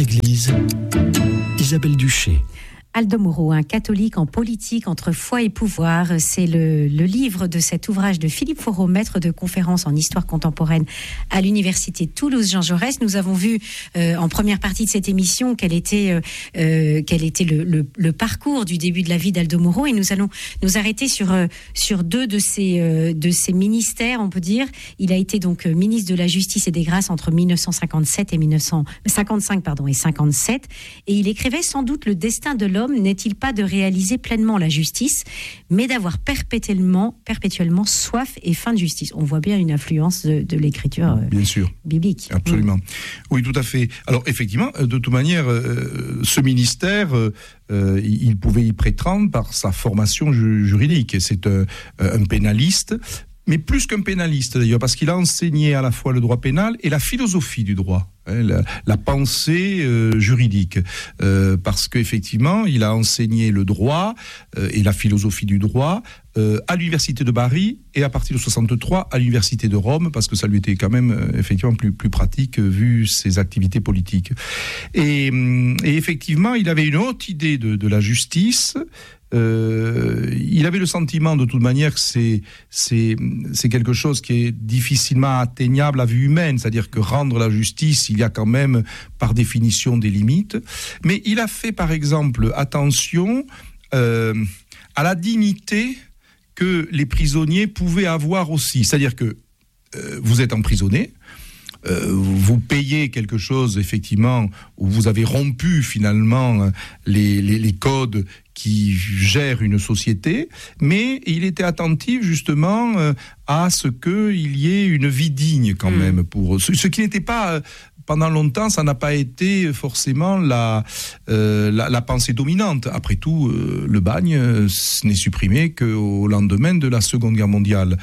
Église, Isabelle Duché. Aldo Moro, un catholique en politique entre foi et pouvoir, c'est le livre de cet ouvrage de Philippe Foreau, maître de conférences en histoire contemporaine à l'université Toulouse Jean Jaurès. Nous avons vu en première partie de cette émission quel était le parcours du début de la vie d'Aldo Moro, et nous allons nous arrêter sur deux de ses ministères, on peut dire. Il a été donc ministre de la Justice et des Grâces entre 1957 et 1955 et 57, et il écrivait: sans doute le destin de l'homme n'est-il pas de réaliser pleinement la justice, mais d'avoir perpétuellement soif et faim de justice. On voit bien une influence de l'écriture bien sûr. Biblique. Absolument. Oui, tout à fait. Alors, effectivement, de toute manière, ce ministère, il pouvait y prétendre par sa formation juridique. C'est un pénaliste, mais plus qu'un pénaliste d'ailleurs, parce qu'il a enseigné à la fois le droit pénal et la philosophie du droit, la pensée juridique, parce qu'effectivement il a enseigné le droit et la philosophie du droit à l'université de Bari, et à partir de 63 à l'université de Rome, parce que ça lui était quand même effectivement plus pratique vu ses activités politiques. Et effectivement il avait une haute idée de la justice. Il avait le sentiment de toute manière que c'est quelque chose qui est difficilement atteignable à vue humaine, c'est-à-dire que rendre la justice, il y a quand même par définition des limites. Mais il a fait par exemple attention à la dignité que les prisonniers pouvaient avoir aussi, c'est-à-dire que vous êtes emprisonné, vous payez quelque chose effectivement où vous avez rompu finalement les codes qui gèrent une société, mais il était attentif justement à ce qu'il y ait une vie digne quand même pour eux. Ce qui n'était pas pendant longtemps, ça n'a pas été forcément la pensée dominante. Après tout, le bagne n'est supprimé qu'au lendemain de la Seconde Guerre mondiale.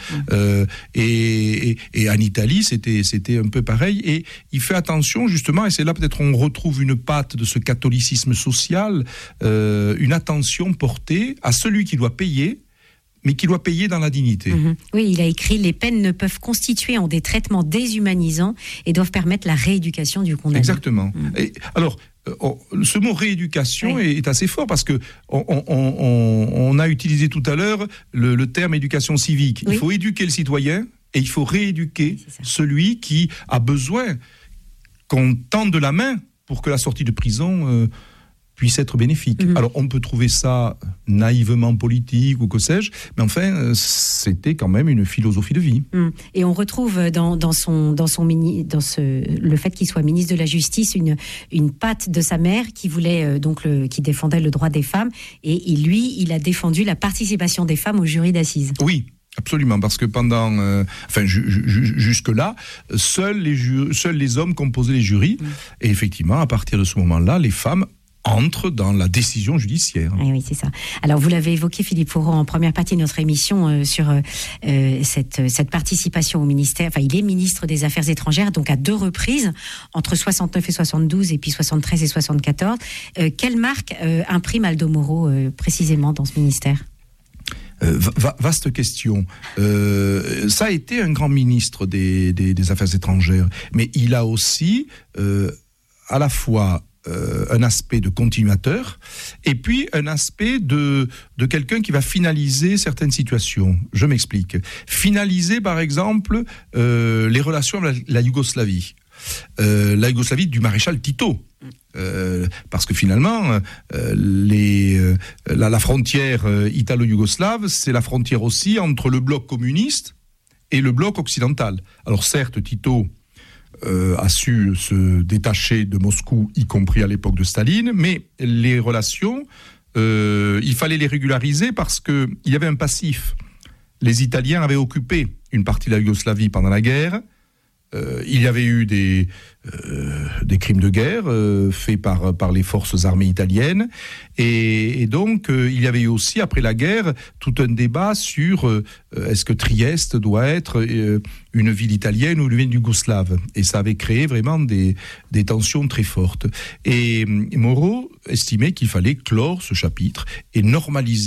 Et en Italie, c'était un peu pareil. Et il fait attention justement, et c'est là peut-être on retrouve une patte de ce catholicisme social, une attention portée à celui qui doit payer, mais qui doit payer dans la dignité. Oui, il a écrit: les peines ne peuvent constituer en des traitements déshumanisants et doivent permettre la rééducation du condamné. Exactement. Et alors, ce mot rééducation est assez fort, parce que on a utilisé tout à l'heure le terme éducation civique. Il faut éduquer le citoyen et il faut rééduquer celui qui a besoin qu'on tende la main pour que la sortie de prison puisse être bénéfique. Alors on peut trouver ça naïvement politique ou que sais-je, mais enfin c'était quand même une philosophie de vie. Et on retrouve le fait qu'il soit ministre de la Justice une patte de sa mère qui voulait qui défendait le droit des femmes, et il a défendu la participation des femmes au jury d'assises. Oui. Absolument, parce que pendant, jusque-là, seuls les hommes composaient les jurys, et effectivement, à partir de ce moment-là, les femmes entrent dans la décision judiciaire. Oui, c'est ça. Alors, vous l'avez évoqué, Philippe Foreau, en première partie de notre émission sur cette participation au ministère. Enfin, il est ministre des Affaires étrangères, donc à 2 reprises, entre 69 et 72, et puis 73 et 74. Quelle marque imprime Aldo Moro précisément dans ce ministère ? Vaste question. Ça a été un grand ministre des Affaires étrangères, mais il a aussi à la fois un aspect de continuateur et puis un aspect de quelqu'un qui va finaliser certaines situations. Je m'explique. Finaliser par exemple les relations avec la Yougoslavie. La Yougoslavie du maréchal Tito. Parce que finalement, la frontière italo-yougoslave, c'est la frontière aussi entre le bloc communiste et le bloc occidental. Alors certes, Tito a su se détacher de Moscou, y compris à l'époque de Staline, mais les relations, il fallait les régulariser parce qu'il y avait un passif. Les Italiens avaient occupé une partie de la Yougoslavie pendant la guerre. Il y avait eu des crimes de guerre faits par les forces armées italiennes, et donc il y avait eu aussi après la guerre tout un débat sur est-ce que Trieste doit être une ville italienne ou une ville yougoslave, et ça avait créé vraiment des tensions très fortes, et Moro estimait qu'il fallait clore ce chapitre et normaliser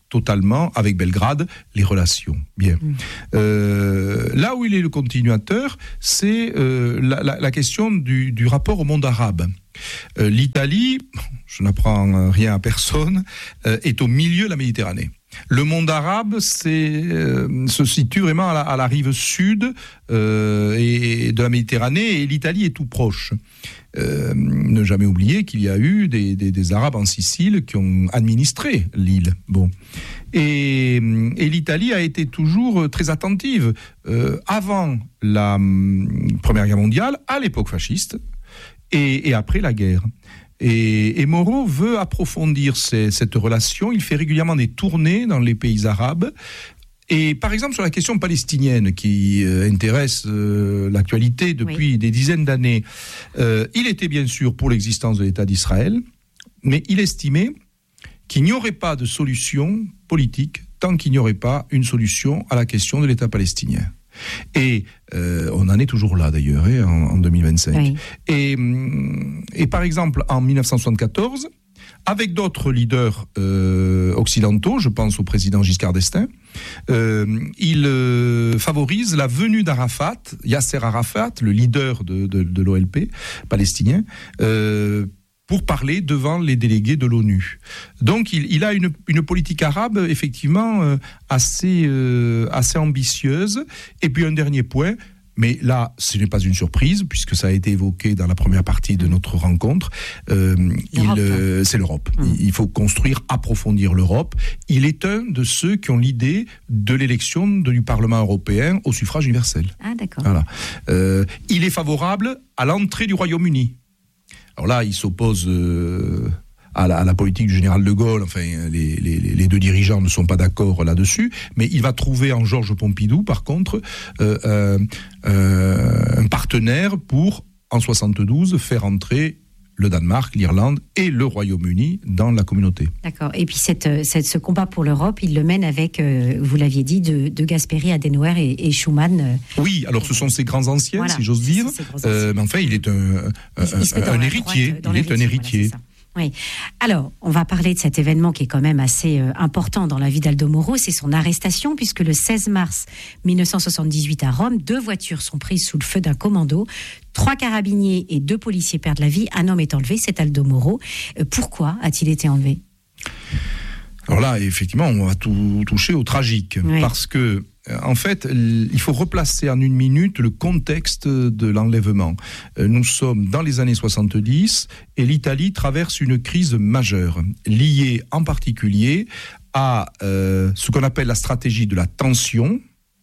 totalement avec Belgrade les relations. Bien. Là où il est le continuateur, c'est la question du rapport au monde arabe. L'Italie, je n'apprends rien à personne, est au milieu de la Méditerranée. Le monde arabe se situe vraiment à la rive sud et de la Méditerranée, et l'Italie est tout proche. Ne jamais oublier qu'il y a eu des Arabes en Sicile qui ont administré l'île. Bon. Et l'Italie a été toujours très attentive avant la Première Guerre mondiale, à l'époque fasciste, et après la guerre. Et Moro veut approfondir cette relation. Il fait régulièrement des tournées dans les pays arabes. Et par exemple, sur la question palestinienne qui intéresse l'actualité depuis des dizaines d'années, il était bien sûr pour l'existence de l'État d'Israël, mais il estimait qu'il n'y aurait pas de solution politique tant qu'il n'y aurait pas une solution à la question de l'État palestinien. Et on en est toujours là d'ailleurs, en 2025. Oui. Et par exemple, en 1974, avec d'autres leaders occidentaux, je pense au président Giscard d'Estaing, il favorise la venue d'Arafat, Yasser Arafat, le leader de l'OLP palestinien, pour parler devant les délégués de l'ONU. Donc il a une politique arabe effectivement assez ambitieuse. Et puis un dernier point, mais là ce n'est pas une surprise puisque ça a été évoqué dans la première partie de notre rencontre, c'est l'Europe. Il faut construire, approfondir l'Europe. Il est un de ceux qui ont l'idée de l'élection du Parlement européen au suffrage universel. Ah d'accord. Voilà. Il est favorable à l'entrée du Royaume-Uni. Alors là, il s'oppose à la politique du général de Gaulle. Enfin, les deux dirigeants ne sont pas d'accord là-dessus. Mais il va trouver en Georges Pompidou, par contre, un partenaire pour, en 72, faire entrer le Danemark, l'Irlande et le Royaume-Uni dans la communauté. D'accord. Et puis ce combat pour l'Europe, il le mène avec, vous l'aviez dit, de Gasperi, Adenauer et Schuman. Oui, alors ce sont ses grands anciens, voilà, si j'ose dire. Mais enfin, il est un héritier. Il est un héritier. Voilà, oui. Alors, on va parler de cet événement qui est quand même assez important dans la vie d'Aldo Moro, c'est son arrestation, puisque le 16 mars 1978 à Rome, 2 voitures sont prises sous le feu d'un commando, 3 carabiniers et 2 policiers perdent la vie, un homme est enlevé, c'est Aldo Moro. Pourquoi a-t-il été enlevé ? Alors là, effectivement, on va tout toucher au tragique, oui. Parce que en fait, il faut replacer en une minute le contexte de l'enlèvement. Nous sommes dans les années 70 et l'Italie traverse une crise majeure, liée en particulier à ce qu'on appelle la stratégie de la tension,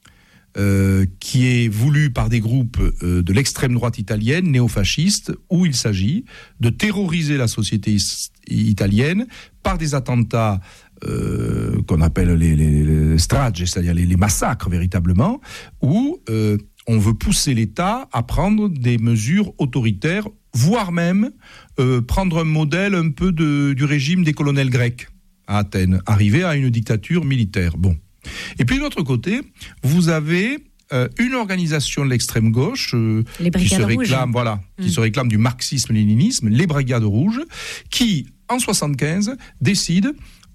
qui est voulue par des groupes de l'extrême droite italienne, néofascistes, où il s'agit de terroriser la société italienne par des attentats qu'on appelle les strage, c'est-à-dire les massacres véritablement, où on veut pousser l'État à prendre des mesures autoritaires, voire même prendre un modèle un peu du régime des colonels grecs à Athènes, arriver à une dictature militaire. Bon. Et puis de l'autre côté, vous avez une organisation de l'extrême gauche qui se réclame du marxisme-léninisme, les Brigades Rouges, qui en 75 décide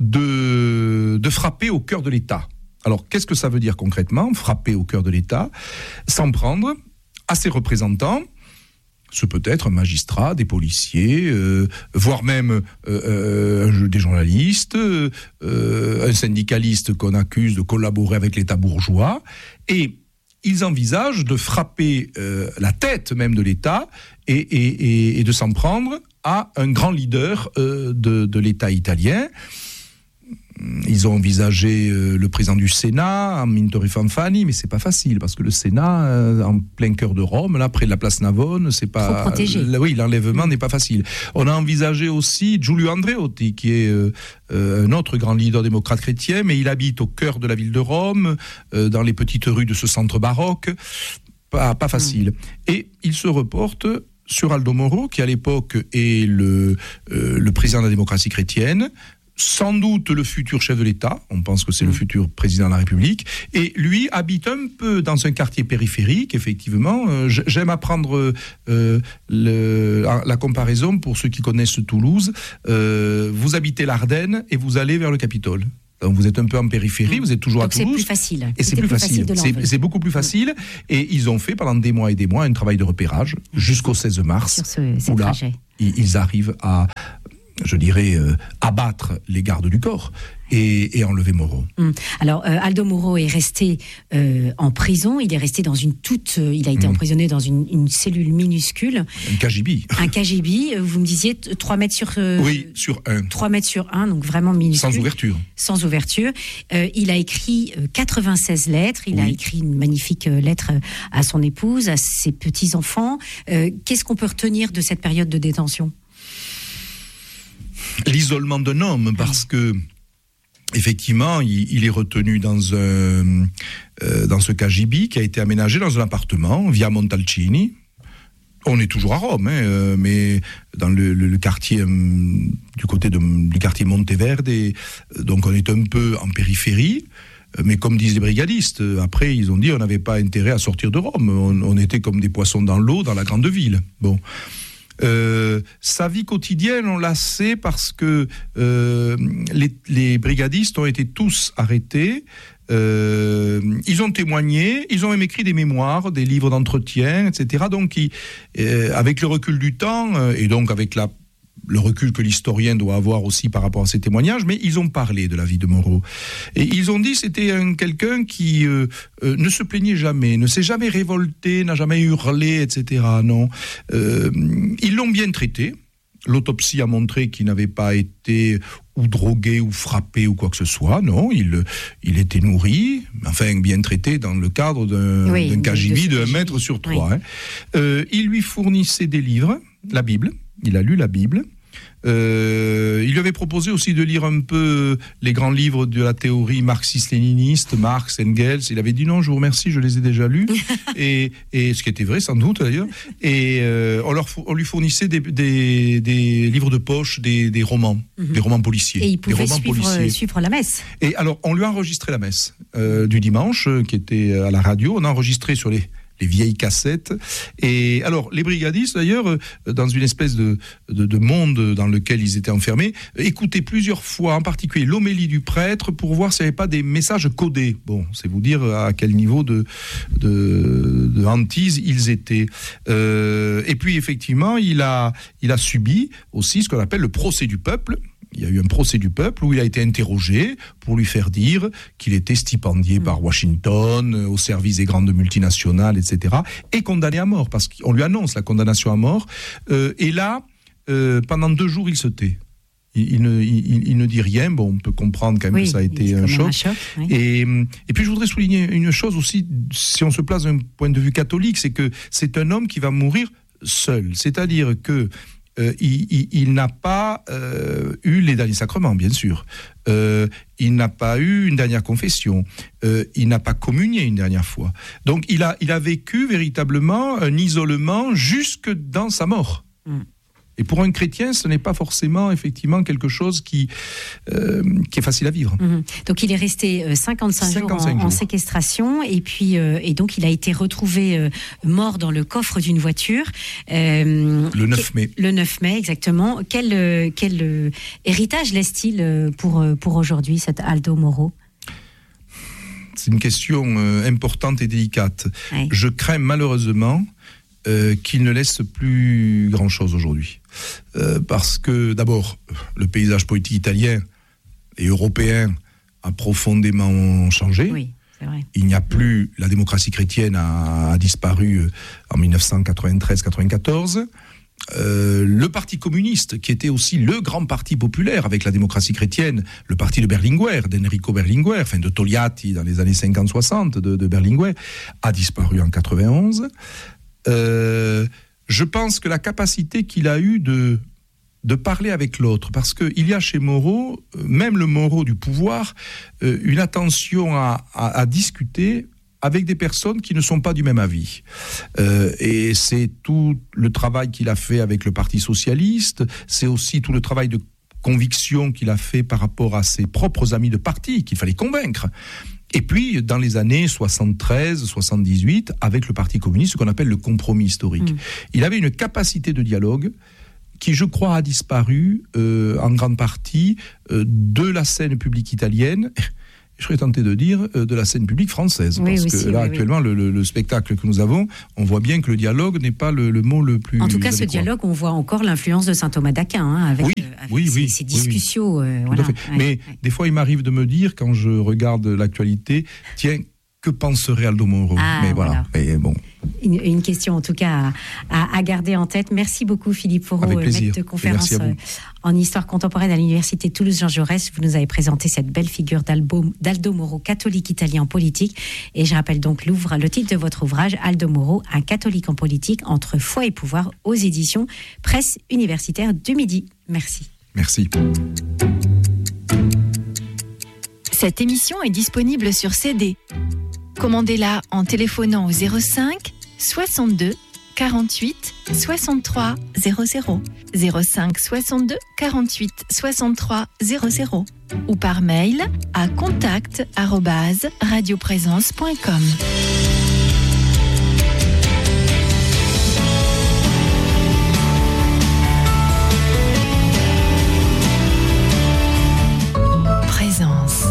de frapper au cœur de l'État. Alors, qu'est-ce que ça veut dire concrètement, frapper au cœur de l'État ? S'en prendre à ses représentants, ce peut être un magistrat, des policiers, voire même des journalistes, un syndicaliste qu'on accuse de collaborer avec l'État bourgeois, et ils envisagent de frapper la tête même de l'État et de s'en prendre à un grand leader de l'État italien. Ils ont envisagé le président du Sénat, Amintore Fanfani, mais c'est pas facile parce que le Sénat, en plein cœur de Rome, là près de la place Navone, c'est pas. Trop protégé. Oui, l'enlèvement n'est pas facile. On a envisagé aussi Giulio Andreotti, qui est un autre grand leader démocrate chrétien, mais il habite au cœur de la ville de Rome, dans les petites rues de ce centre baroque. Pas facile. Et il se reporte sur Aldo Moro, qui à l'époque est le président de la démocratie chrétienne, sans doute le futur chef de l'État, on pense que c'est le futur président de la République, et lui habite un peu dans un quartier périphérique, effectivement. J'aime apprendre la comparaison pour ceux qui connaissent Toulouse. Vous habitez l'Ardenne et vous allez vers le Capitole. Donc vous êtes un peu en périphérie, vous êtes toujours donc à Toulouse. C'est plus facile. Et c'est plus facile. C'est beaucoup plus facile. Et ils ont fait pendant des mois et des mois un travail de repérage jusqu'au 16 mars. Sur où là, trajet. Ils arrivent à, je dirais, abattre les gardes du corps et enlever Moreau. Alors, Aldo Moro est resté en prison. Il est resté dans il a été emprisonné dans une cellule minuscule. Un KGB. Un KGB. Vous me disiez 3 mètres sur... oui, sur 1. 3 mètres sur 1, donc vraiment minuscule. Sans ouverture. Sans ouverture. Il a écrit 96 lettres. Il a écrit une magnifique lettre à son épouse, à ses petits-enfants. Qu'est-ce qu'on peut retenir de cette période de détention ? L'isolement d'un homme, parce que effectivement, il est retenu dans ce KGB qui a été aménagé dans un appartement via Montalcini. On est toujours à Rome, mais dans le quartier du côté du quartier Monteverde, donc on est un peu en périphérie. Mais comme disent les brigadistes, après ils ont dit on n'avait pas intérêt à sortir de Rome. On était comme des poissons dans l'eau dans la grande ville. Bon. Sa vie quotidienne, on la sait parce que les brigadistes ont été tous arrêtés. Ils ont témoigné, ils ont même écrit des mémoires, des livres d'entretien, etc. Donc, avec le recul du temps et donc avec le recul que l'historien doit avoir aussi par rapport à ces témoignages, mais ils ont parlé de la vie de Moreau. Et ils ont dit que c'était quelqu'un qui ne se plaignait jamais, ne s'est jamais révolté, n'a jamais hurlé, etc. Non. Ils l'ont bien traité. L'autopsie a montré qu'il n'avait pas été ou drogué ou frappé ou quoi que ce soit. Non, il était nourri, enfin bien traité dans le cadre d'un KGB de 1 mètre sur 3. Oui. Il lui fournissait des livres, la Bible. Il a lu la Bible. Il lui avait proposé aussi de lire un peu les grands livres de la théorie marxiste-léniniste, Marx, Engels. Il avait dit non, je vous remercie, je les ai déjà lus. et ce qui était vrai sans doute d'ailleurs. Et on lui fournissait des livres de poche, des romans, des romans policiers. Et il pouvait suivre la messe. Et alors on lui a enregistré la messe du dimanche, qui était à la radio. On a enregistré sur les vieilles cassettes. Et alors, les brigadistes, d'ailleurs, dans une espèce de monde dans lequel ils étaient enfermés, écoutaient plusieurs fois, en particulier l'homélie du prêtre, pour voir s'il n'y avait pas des messages codés. Bon, c'est vous dire à quel niveau de hantise ils étaient. Et puis, effectivement, il a subi aussi ce qu'on appelle le procès du peuple. Il y a eu un procès du peuple où il a été interrogé pour lui faire dire qu'il était stipendié par Washington, au service des grandes multinationales, etc. et condamné à mort, parce qu'on lui annonce la condamnation à mort. Et là, pendant 2 jours, il se tait. Il ne dit rien. Bon, on peut comprendre quand même que ça a été un choc. Oui. Et puis, je voudrais souligner une chose aussi, si on se place d'un point de vue catholique, c'est que c'est un homme qui va mourir seul. C'est-à-dire que il n'a pas eu les derniers sacrements, bien sûr. Il n'a pas eu une dernière confession. Il n'a pas communié une dernière fois. Donc, il a vécu véritablement un isolement jusque dans sa mort. Et pour un chrétien, ce n'est pas forcément effectivement quelque chose qui est facile à vivre. Donc il est resté 55 jours en séquestration et puis donc il a été retrouvé mort dans le coffre d'une voiture. Le 9 mai. Le 9 mai, exactement. Quel héritage laisse-t-il pour aujourd'hui, cet Aldo Moro ? C'est une question importante et délicate. Oui. Je crains malheureusement qu'il ne laisse plus grand-chose aujourd'hui. Parce que, d'abord, le paysage politique italien et européen a profondément changé. Oui, c'est vrai. Il n'y a plus... La démocratie chrétienne a disparu en 1993-94. Le Parti communiste, qui était aussi le grand parti populaire avec la démocratie chrétienne, le parti de Berlinguer, d'Enrico Berlinguer, enfin de Togliatti dans les années 50-60 de Berlinguer, a disparu en 91. Je pense que la capacité qu'il a eue de parler avec l'autre, parce qu'il y a chez Moreau, même le Moreau du pouvoir, une attention à discuter avec des personnes qui ne sont pas du même avis. Et c'est tout le travail qu'il a fait avec le Parti socialiste, c'est aussi tout le travail de conviction qu'il a fait par rapport à ses propres amis de parti, qu'il fallait convaincre. Et puis, dans les années 73, 78, avec le Parti communiste, ce qu'on appelle le compromis historique. Il avait une capacité de dialogue qui, je crois, a disparu en grande partie de la scène publique italienne. Je serais tenté de dire de la scène publique française. Oui, parce aussi, que là, actuellement, le spectacle que nous avons, on voit bien que le dialogue n'est pas le mot le plus. En tout cas, ce adéquat. dialogue, on voit encore l'influence de saint Thomas d'Aquin, avec ces discussions. Voilà. Mais des fois, il m'arrive de me dire, quand je regarde l'actualité, tiens, que penserait Aldo Moro ? Mais voilà. Et bon. Une question en tout cas à garder en tête. Merci beaucoup Philippe Foreau, maître de conférence en histoire contemporaine à l'université Toulouse-Jean Jaurès. Vous nous avez présenté cette belle figure d'Aldo Moro, catholique italien en politique. Et je rappelle donc le titre de votre ouvrage, Aldo Moro, un catholique en politique entre foi et pouvoir, aux éditions Presse universitaire du Midi. Merci. Merci. Cette émission est disponible sur CD. Commandez-la en téléphonant au 05 62 48 63 00, 05 62 48 63 00 ou par mail à contact@radioprésence.com. Présence.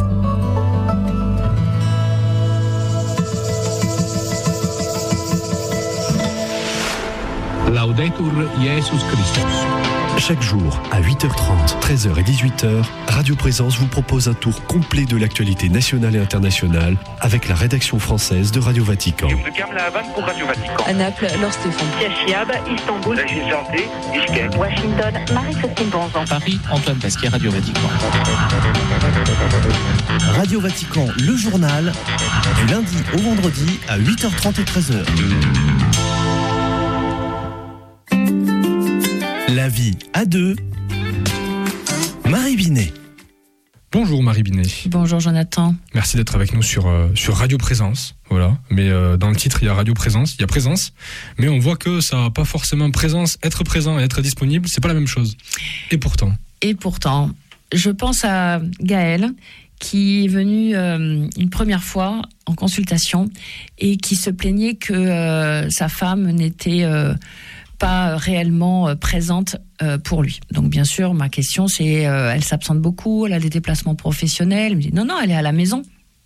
Laudetur Jesus Christus. Chaque jour, à 8h30, 13h et 18h, Radio Présence vous propose un tour complet de l'actualité nationale et internationale avec la rédaction française de Radio Vatican. Pour Radio Vatican. À Naples, Laure Stéphane. Chiab, Istanbul, Régine Santé, Bishkek. Washington, Marie-Christine Bonzan. Paris, Antoine Pasquier, Radio Vatican. Radio Vatican, le journal, du lundi au vendredi à 8h30 et 13h. La vie à deux. Marie Binet. Bonjour Marie Binet. Bonjour Jonathan. Merci d'être avec nous sur Radio Présence. Voilà. Mais dans le titre, il y a Radio Présence, il y a présence. Mais on voit que ça n'a pas forcément présence. Être présent et être disponible, c'est pas la même chose. Et pourtant, je pense à Gaël qui est venu une première fois en consultation et qui se plaignait que sa femme n'était pas réellement présente pour lui. Donc bien sûr, ma question c'est, elle s'absente beaucoup, elle a des déplacements professionnels. Elle me dit non, elle est à la maison.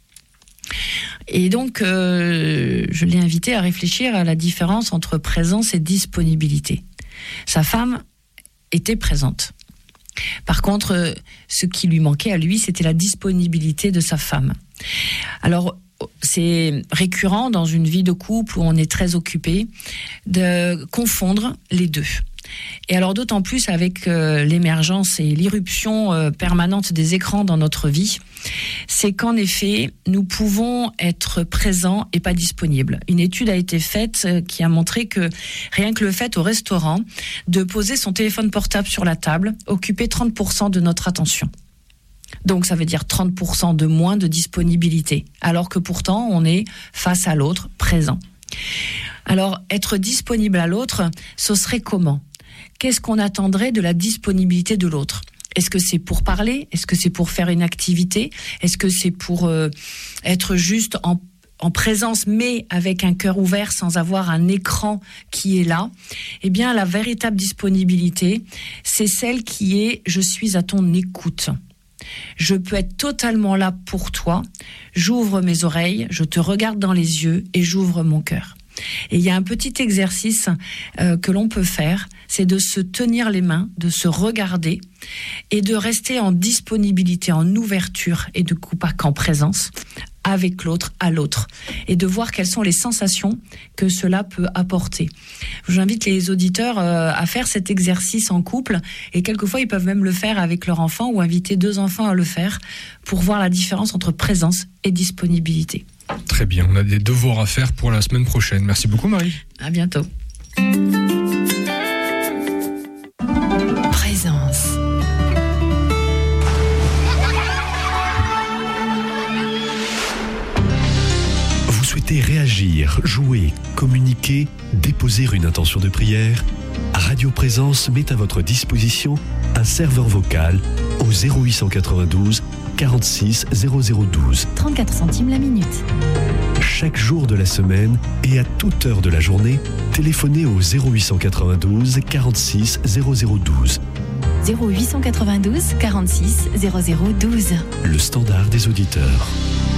Et donc, je l'ai invité à réfléchir à la différence entre présence et disponibilité. Sa femme était présente. Par contre, ce qui lui manquait à lui, c'était la disponibilité de sa femme. Alors, c'est récurrent dans une vie de couple où on est très occupé de confondre les deux. Et alors d'autant plus avec l'émergence et l'irruption permanente des écrans dans notre vie, c'est qu'en effet, nous pouvons être présents et pas disponibles. Une étude a été faite qui a montré que rien que le fait au restaurant de poser son téléphone portable sur la table occupait 30% de notre attention. Donc ça veut dire 30% de moins de disponibilité, alors que pourtant on est face à l'autre, présent. Alors être disponible à l'autre, ce serait comment ? Qu'est-ce qu'on attendrait de la disponibilité de l'autre ? Est-ce que c'est pour parler ? Est-ce que c'est pour faire une activité ? Est-ce que c'est pour être juste en présence, mais avec un cœur ouvert, sans avoir un écran qui est là ? Eh bien, la véritable disponibilité, c'est celle qui est « je suis à ton écoute ». Je peux être totalement là pour toi, j'ouvre mes oreilles, je te regarde dans les yeux et j'ouvre mon cœur. Et il y a un petit exercice que l'on peut faire, c'est de se tenir les mains, de se regarder et de rester en disponibilité, en ouverture et de coup pas qu'en présence avec l'autre, à l'autre, et de voir quelles sont les sensations que cela peut apporter. J'invite les auditeurs à faire cet exercice en couple, et quelquefois ils peuvent même le faire avec leur enfant ou inviter 2 enfants à le faire pour voir la différence entre présence et disponibilité. très bien, on a des devoirs à faire pour la semaine prochaine. Merci beaucoup Marie. À bientôt. Présence. Vous souhaitez réagir, jouer, communiquer, déposer une intention de prière ? Radio Présence met à votre disposition un serveur vocal au 0892 46 0012. 34 centimes la minute. Chaque jour de la semaine et à toute heure de la journée, téléphonez au 0892 46 0012. 0892 46 0012. Le standard des auditeurs.